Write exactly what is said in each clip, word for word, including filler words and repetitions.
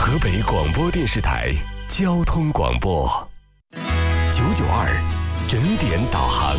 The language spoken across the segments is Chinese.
河北广播电视台交通广播九九二整点导航。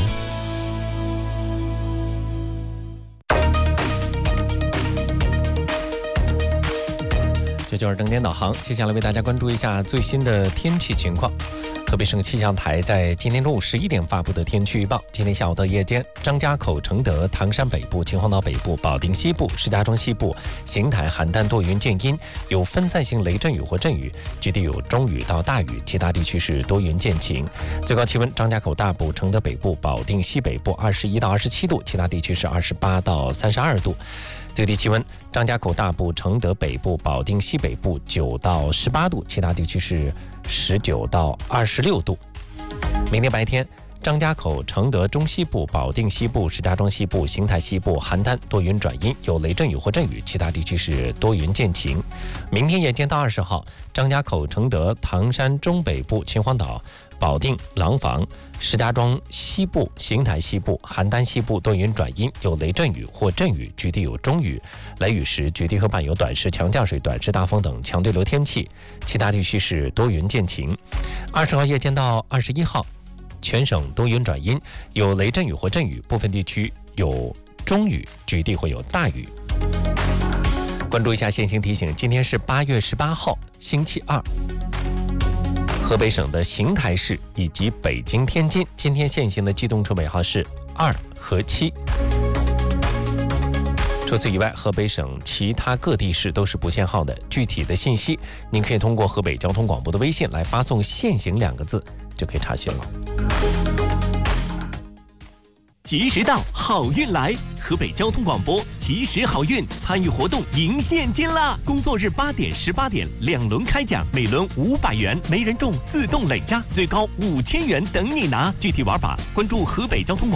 九九二整点导航，接下来为大家关注一下最新的天气情况。河北省气象台在今天中午十一点发布的天气预报：今天下午到夜间，张家口、承德、唐山北部、秦皇岛北部、保定西部、石家庄西部、邢台、邯郸多云见阴，有分散性雷阵雨或阵雨，局地有中雨到大雨，其他地区是多云见晴。最高气温：张家口大部、承德北部、保定西北部二十一到二十七度，其他地区是二十八到三十二度。最低气温：张家口大部、承德北部、保定西北部九到十八度，其他地区是十九到二十六度。明天白天，张家口、承德中西部、保定西部、石家庄西部、邢台西部、邯郸多云转阴，有雷阵雨或阵雨，其他地区是多云见晴。明天夜间到二十号，张家口、承德、唐山中北部、秦皇岛、保定、廊坊、石家庄西部、邢台西部、邯郸西部多云转阴，有雷阵雨或阵雨，局地有中雨。雷雨时，局地和伴有短时强降水、短时大风等强对流天气，其他地区是多云见晴。二十号夜间到二十一号，全省多云转阴，有雷阵雨或阵雨，部分地区有中雨，局地会有大雨。关注一下现行提醒，今天是八月十八号，星期二。河北省的邢台市以及北京、天津今天限行的机动车尾号是二和七。除此以外，河北省其他各地市都是不限号的。具体的信息，您可以通过河北交通广播的微信来发送“限行”两个字，就可以查询了。 及时到，好运来！河北交通广播及时好运参与活动赢现金啦！工作日八点、十八点两轮开奖，每轮五百元，没人中自动累加，最高五千元等你拿。具体玩法关注河北交通广播。